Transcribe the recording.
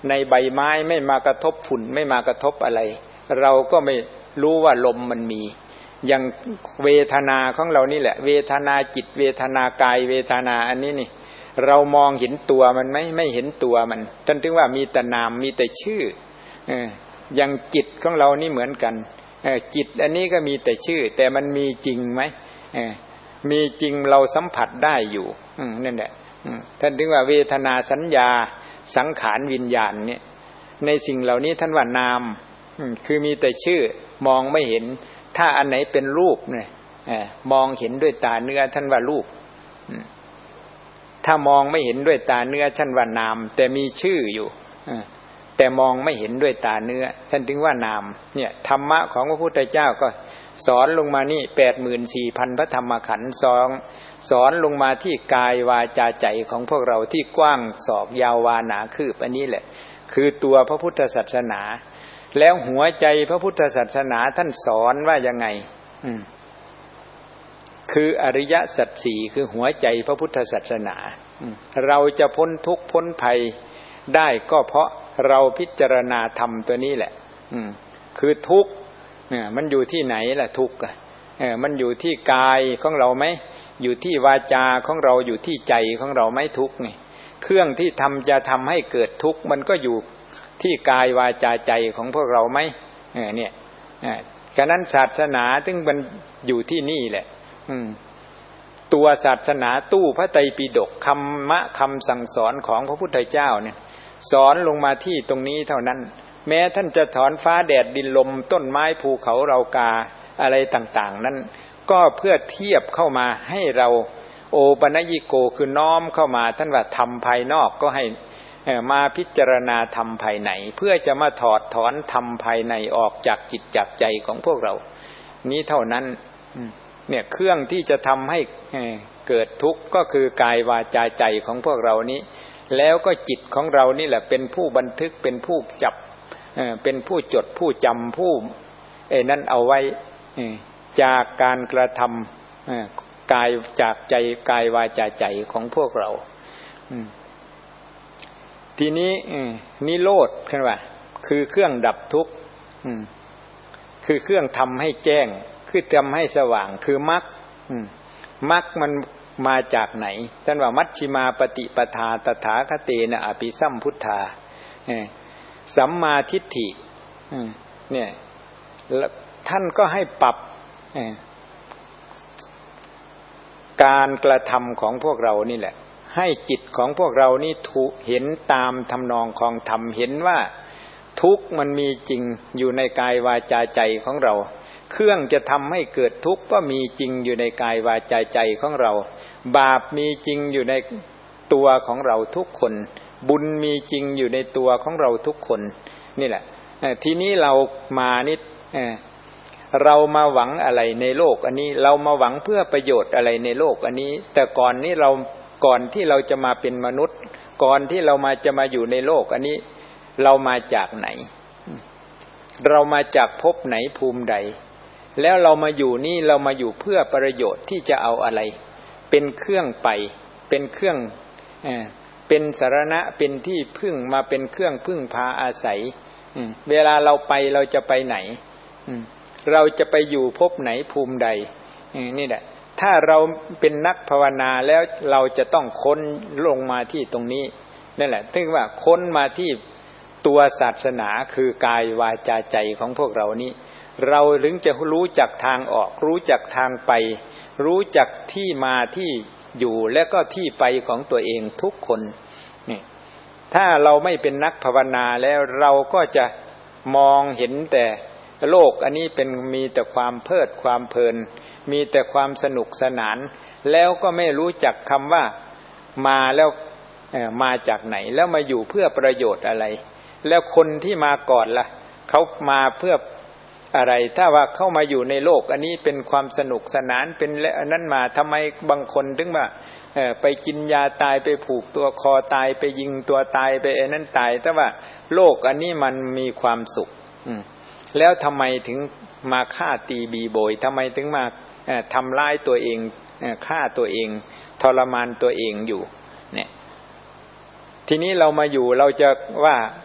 ในใบไม้ไม่มากระทบฝุ่นไม่มากระทบอะไรเราก็ไม่รู้ว่าลมมันมีอย่างเวทนาของเรานี่แหละเวทนาจิตเวทนากายเวทนาอันนี้นี่เรามองเห็นตัวมันไม่เห็นตัวมันท่านถึงว่ามีแต่นามมีแต่ชื่ออย่างจิตของเรานี่เหมือนกันจิตอันนี้ก็มีแต่ชื่อแต่มันมีจริงไหมมีจริงเราสัมผัสได้อยู่นั่นแหละท่านถึงว่าเวทนาสัญญาสังขารวิญญาณเนี่ยในสิ่งเหล่านี้ท่านว่านามคือมีแต่ชื่อมองไม่เห็นถ้าอันไหนเป็นรูปเนี่ยมองเห็นด้วยตาเนื้อท่านว่ารูปถ้ามองไม่เห็นด้วยตาเนื้อท่านว่านามแต่มีชื่ออยู่แต่มองไม่เห็นด้วยตาเนื้อท่านถึงว่านามเนี่ยธรรมะของพระพุทธเจ้าก็สอนลงมานี่ 84,000 พระธรรมขันธ์สอนลงมาที่กายวาจาใจของพวกเราที่กว้างศอกยาววาหนาคืบอันนี้แหละคือตัวพระพุทธศาสนาแล้วหัวใจพระพุทธศาสนาท่านสอนว่ายังไงคืออริยสัจสี่คือหัวใจพระพุทธศาสนาเราจะพ้นทุกข์พ้นภัยได้ก็เพราะเราพิจารณาธรรมตัวนี้แหละคือทุกข์มันอยู่ที่ไหนล่ะทุกข์มันอยู่ที่กายของเราไหมอยู่ที่วาจาของเราอยู่ที่ใจของเราไหมทุกข์นี่เครื่องที่จะทำให้เกิดทุกข์มันก็อยู่ที่กายวาจาใจของพวกเราไหมเนี่ยฉะนั้นศาสนาถึงมันอยู่ที่นี่แหละตัวศาสนาตู้พระไตรปิฎกคำสั่งสอนของพระพุทธเจ้าเนี่ยสอนลงมาที่ตรงนี้เท่านั้นแม้ท่านจะถอนฟ้าแดดดินลมต้นไม้ภูเขาเรากาอะไรต่างๆนั้นก็เพื่อเทียบเข้ามาให้เราโอปัญญิโกคือน้อมเข้ามาท่านว่าธรรมภายนอกก็ให้มาพิจารณาธรรมภายในเพื่อจะมาถอดถอนธรรมภายในออกจากจิตจากใจของพวกเรานี้เท่านั้นเนี่ยเครื่องที่จะทำให้เกิดทุกข์ก็คือกายวาจาใจของพวกเรานี้แล้วก็จิตของเรานี่แหละเป็นผู้บันทึกเป็นผู้จับเป็นผู้จดผู้จำผู้นั้นเอาไว้จากการกระทำกายจากใจกายวาจาใจของพวกเราทีนี้นิโรธขึ้นว่าคือเครื่องดับทุกข์คือเครื่องทำให้แจ้งคือทำให้สว่างคือมรรคมรรคมันมาจากไหนท่านว่ามัชฌิมาปฏิปทาตถาคเตนะอภิสัมพุทธาสัมมาทิฏฐิเนี่ยท่านก็ให้ปรับการกระทำของพวกเรานี่แหละให้จิตของพวกเรานี่เห็นตามทำนองของธรรมเห็นว่าทุกข์มันมีจริงอยู่ในกายวาจาใจของเราเครื่องจะทำให้เกิดทุกข์ก็มีจริงอยู่ในกายวาจาใจของเราบาปมีจริงอยู่ในตัวของเราทุกคนบุญมีจริงอยู่ในตัวของเราทุกคนนี่แหละทีนี้เรามานิดเรามาหวังอะไรในโลกอันนี้เรามาหวังเพื่อประโยชน์อะไรในโลกอันนี้แต่ก่อนที่เราจะมาเป็นมนุษย์ก่อนที่เราจะมาอยู่ในโลกอันนี้เรามาจากไหนเรามาจากภพไหนภูมิใดแล้วเรามาอยู่นี่เรามาอยู่เพื่อประโยชน์ที่จะเอาอะไรเป็นเครื่องไปเป็นเครื่องเป็นสรณะเป็นที่พึ่งมาเป็นเครื่องพึ่งพาอาศัยเวลาเราไปเราจะไปไหนเราจะไปอยู่ภพไหนภูมิใดนี่แหละถ้าเราเป็นนักภาวนาแล้วเราจะต้องค้นลงมาที่ตรงนี้นั่นแหละถึงว่าค้นมาที่ตัวศาสนาคือกายวาจาใจของพวกเรานี้เราถึงจะรู้จักทางออกรู้จักทางไปรู้จักที่มาที่อยู่และก็ที่ไปของตัวเองทุกคนนี่ถ้าเราไม่เป็นนักภาวนาแล้วเราก็จะมองเห็นแต่โลกอันนี้มีแต่ความเพลิดความเพลินมีแต่ความสนุกสนานแล้วก็ไม่รู้จักคำว่ามาแล้วมาจากไหนแล้วมาอยู่เพื่อประโยชน์อะไรแล้วคนที่มาก่อนล่ะเขามาเพื่ออะไรถ้าว่าเข้ามาอยู่ในโลกอันนี้เป็นความสนุกสนานเป็นอันนั้นมาทำไมบางคนถึงว่าไปกินยาตายไปผูกตัวคอตายไปยิงตัวตายไปอันนั้นตายแต่ว่าโลกอันนี้มันมีความสุขแล้วทำไมถึงมาฆ่าตีบีโบยทำไมถึงมาทำร้ายตัวเองฆ่าตัวเองทรมานตัวเองอยู่เนี่ยทีนี้เรามาอยู่เราจะว่า